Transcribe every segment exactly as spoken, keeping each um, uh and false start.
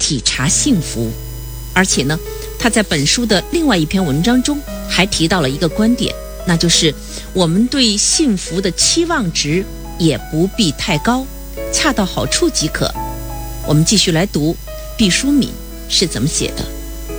体察幸福。而且呢，他在本书的另外一篇文章中还提到了一个观点，那就是我们对幸福的期望值也不必太高，恰到好处即可。我们继续来读毕淑敏是怎么写的。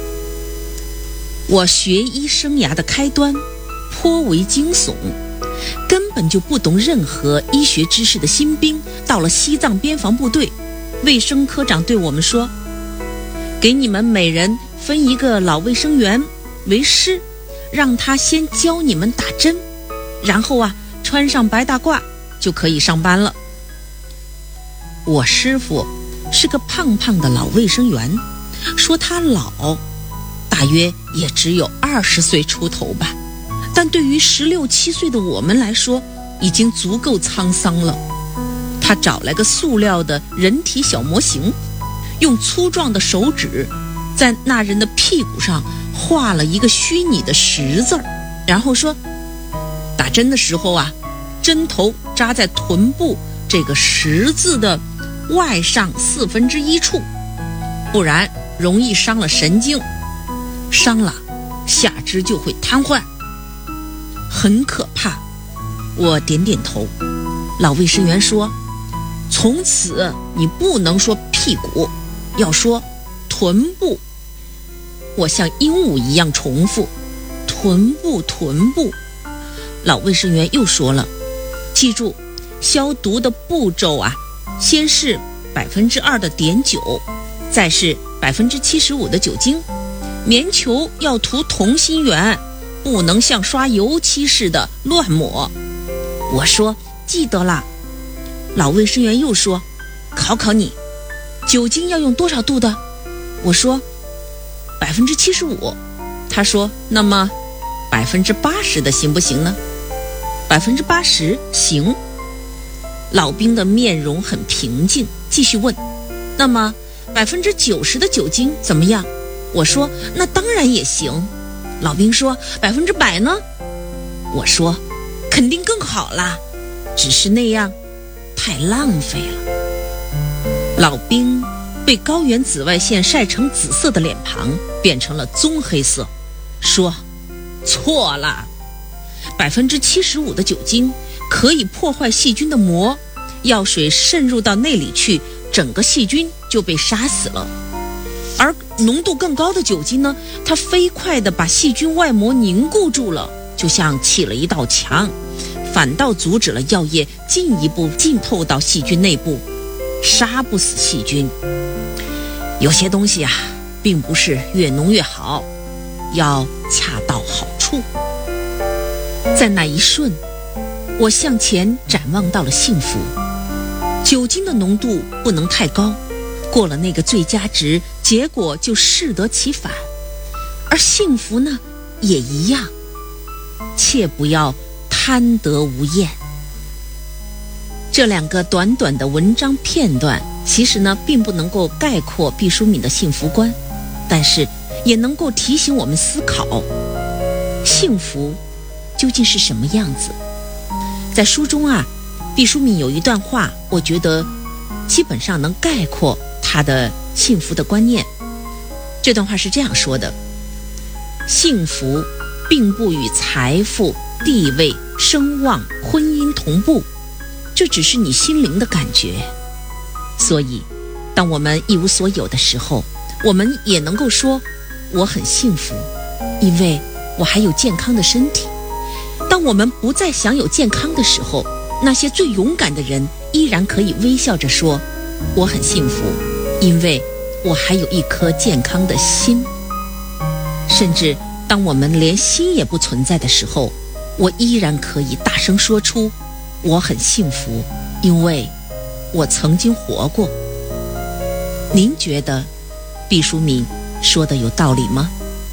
我学医生涯的开端颇为惊悚，根本就不懂任何医学知识的新兵到了西藏边防部队，卫生科长对我们说，给你们每人分一个老卫生员为师，让他先教你们打针，然后啊穿上白大褂就可以上班了。我师傅是个胖胖的老卫生员，说他老，大约也只有二十岁出头吧，但对于十六七岁的我们来说，已经足够沧桑了。他找来个塑料的人体小模型，用粗壮的手指在那人的屁股上画了一个虚拟的十字，然后说，打针的时候啊，针头扎在臀部这个十字的外上四分之一处，不然容易伤了神经，伤了下肢就会瘫痪，很可怕。我点点头。老卫生员说，从此你不能说屁股，要说臀部。我像鹦鹉一样重复，臀部臀部。老卫生员又说了，记住消毒的步骤啊，先是百分之二的碘酒，再是百分之七十五的酒精，棉球要涂同心圆，不能像刷油漆似的乱抹。我说记得啦。老卫生员又说，考考你，酒精要用多少度的？我说百分之七十五。他说，那么百分之八十的行不行呢？百分之八十行。老兵的面容很平静，继续问，那么百分之九十的酒精怎么样？我说那当然也行。老兵说，百分之百呢？我说肯定更好啦，只是那样太浪费了。老兵被高原紫外线晒成紫色的脸庞变成了棕黑色，说错了，百分之七十五的酒精可以破坏细菌的膜，药水渗入到内里去，整个细菌就被杀死了。而浓度更高的酒精呢，它飞快地把细菌外膜凝固住了，就像砌了一道墙，反倒阻止了药液进一步浸透到细菌内部，杀不死细菌。有些东西啊，并不是越浓越好，要恰到好处。在那一瞬，我向前展望到了幸福。酒精的浓度不能太高，过了那个最佳值，结果就适得其反。而幸福呢，也一样，切不要贪得无厌。这两个短短的文章片段，其实呢，并不能够概括毕淑敏的幸福观，但是也能够提醒我们思考，幸福究竟是什么样子。在书中啊，毕淑敏有一段话，我觉得基本上能概括他的幸福的观念。这段话是这样说的：幸福并不与财富、地位、声望、婚姻同步，这只是你心灵的感觉。所以当我们一无所有的时候，我们也能够说我很幸福，因为我还有健康的身体。当我们不再享有健康的时候，那些最勇敢的人依然可以微笑着说我很幸福，因为我还有一颗健康的心。甚至当我们连心也不存在的时候，我依然可以大声说出我很幸福，因为我曾经活过。您觉得毕淑敏说的有道理吗？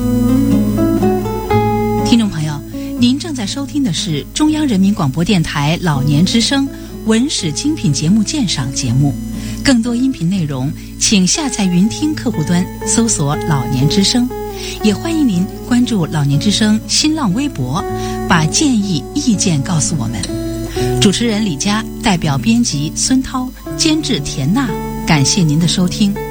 听众朋友，您正在收听的是中央人民广播电台老年之声文史精品节目鉴赏节目。更多音频内容请下载云听客户端搜索老年之声，也欢迎您关注老年之声新浪微博，把建议意见告诉我们。主持人李佳，代表编辑孙涛，监制田娜，感谢您的收听。